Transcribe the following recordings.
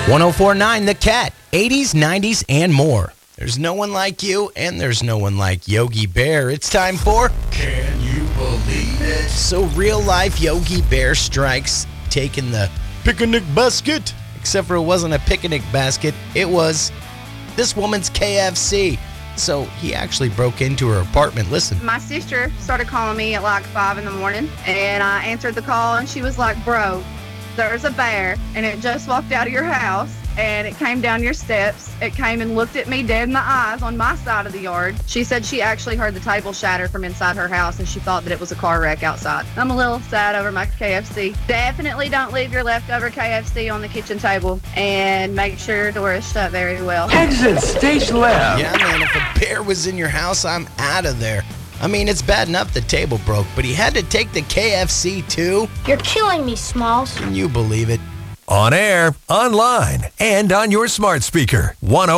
1049 The Cat, 80s, 90s, and more. There's no one like you, and there's no one like Yogi Bear. It's time for Can You Believe It? So Real Life Yogi Bear strikes, taking the picnic basket. Except for it wasn't a picnic basket. It was this woman's KFC. So he actually broke into her apartment. Listen. My sister started calling me at like 5 in the morning, and I answered the call, and she was like, bro, there's a bear, and it just walked out of your house, and it came down your steps. It came and looked at me dead in the eyes on my side of the yard. She said she actually heard the table shatter from inside her house, and she thought that it was a car wreck outside. I'm a little sad over my KFC. Definitely don't leave your leftover KFC on the kitchen table, and make sure your door is shut very well. Exit stage left. Yeah, man, if a bear was in your house, I'm out of there. I mean, it's bad enough the table broke, but he had to take the KFC too? You're killing me, Smalls. Can you believe it? On air, online, and on your smart speaker.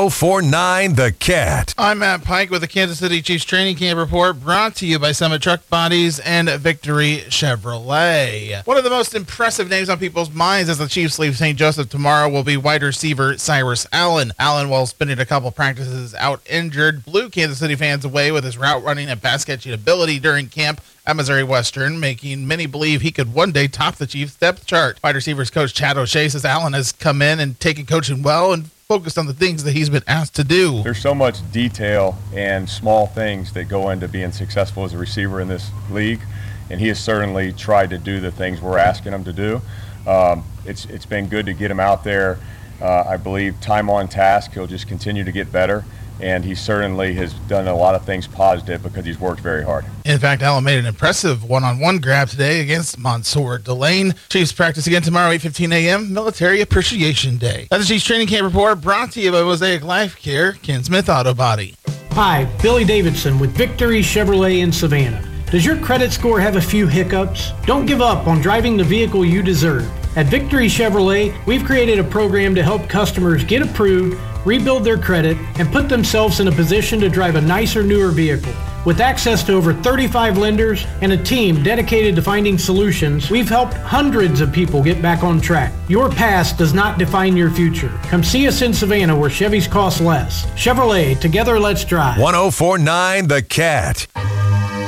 1049 The Cat. I'm Matt Pike with the Kansas City Chiefs Training Camp Report, brought to you by Summit Truck Bodies and Victory Chevrolet. One of the most impressive names on people's minds as the Chiefs leave St. Joseph tomorrow will be wide receiver Cyrus Allen. Allen, while spending a couple practices out injured, blew Kansas City fans away with his route running and pass catching ability during camp at Missouri Western, making many believe he could one day top the Chiefs' depth chart. Wide receivers coach Chad O'Shea says Allen has come in and taken coaching well and focused on the things that he's been asked to do. There's so much detail and small things that go into being successful as a receiver in this league, and he has certainly tried to do the things we're asking him to do. It's been good to get him out there. I believe time on task, he'll just continue to get better. And he certainly has done a lot of things positive because he's worked very hard. In fact, Allen made an impressive one-on-one grab today against Mansour Delane. Chiefs practice again tomorrow, 8:15 a.m., Military Appreciation Day. That's the Chiefs Training Camp Report, brought to you by Mosaic Life Care, Ken Smith Auto Body. Hi, Billy Davidson with Victory Chevrolet in Savannah. Does your credit score have a few hiccups? Don't give up on driving the vehicle you deserve. At Victory Chevrolet, we've created a program to help customers get approved, rebuild their credit, and put themselves in a position to drive a nicer, newer vehicle. With access to over 35 lenders and a team dedicated to finding solutions, we've helped hundreds of people get back on track. Your past does not define your future. Come see us in Savannah where Chevys cost less. Chevrolet, together let's drive. 1049 The Cat.